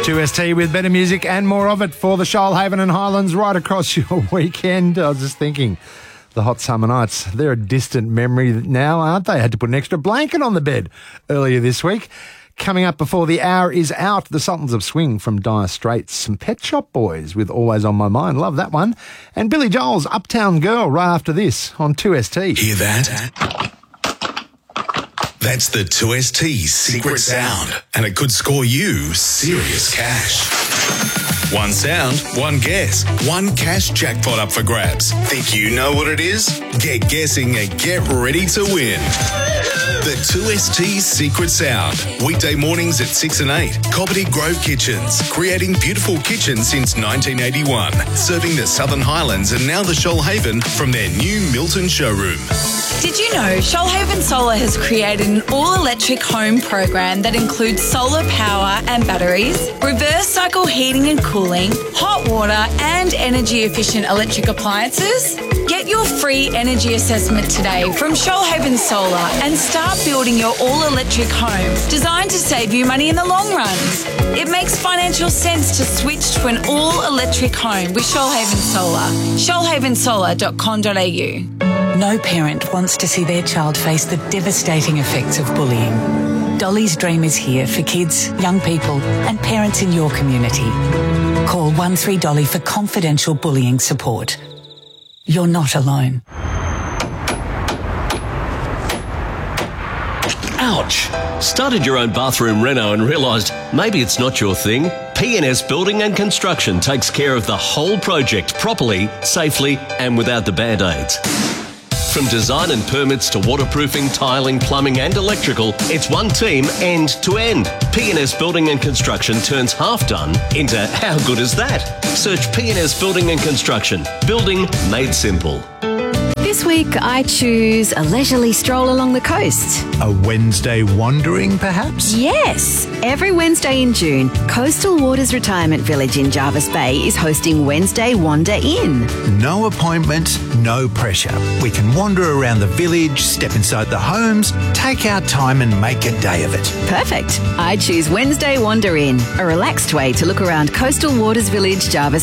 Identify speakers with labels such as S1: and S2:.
S1: 2ST with better music and more of it for the Shoalhaven and Highlands right across your weekend. I was just thinking, the hot summer nights, they're a distant memory now, aren't they? I had to put an extra blanket on the bed earlier this week. Coming up before the hour is out, the Sultans of Swing from Dire Straits, some Pet Shop Boys with Always on My Mind, love that one, and Billy Joel's Uptown Girl right after this on 2ST.
S2: Hear that? That's the 2ST secret sound, and it could score you serious cash. One sound, one guess, one cash jackpot up for grabs. Think you know what it is? Get guessing and get ready to win. The 2ST secret sound. Weekday mornings at 6 and 8. Coppity Grove Kitchens. Creating beautiful kitchens since 1981. Serving the Southern Highlands and now the Shoalhaven from their new Milton showroom.
S3: Did you know Shoalhaven Solar has created an all-electric home program that includes solar power and batteries, reverse cycle heating and cooling, hot water and energy-efficient electric appliances? Get your free energy assessment today from Shoalhaven Solar and start building your all-electric home designed to save you money in the long run. It makes financial sense to switch to an all-electric home with Shoalhaven Solar. shoalhavensolar.com.au.
S4: No parent wants to see their child face the devastating effects of bullying. Dolly's Dream is here for kids, young people and parents in your community. Call 13 for confidential bullying support. You're not alone.
S5: Ouch! Started your own bathroom reno and realised maybe it's not your thing? PNS Building and Construction takes care of the whole project properly, safely and without the band-aids. From design and permits to waterproofing, tiling, plumbing and electrical, it's one team end to end. PNS Building and Construction turns half done into how good is that? Search PNS Building and Construction. Building made simple.
S6: This week, I choose a leisurely stroll along the coast.
S7: A Wednesday wandering, perhaps?
S6: Yes. Every Wednesday in June, Coastal Waters Retirement Village in Jarvis Bay is hosting Wednesday Wander In.
S7: No appointment, no pressure. We can wander around the village, step inside the homes, take our time and make a day of it.
S6: Perfect. I choose Wednesday Wander In, a relaxed way to look around Coastal Waters Village, Jarvis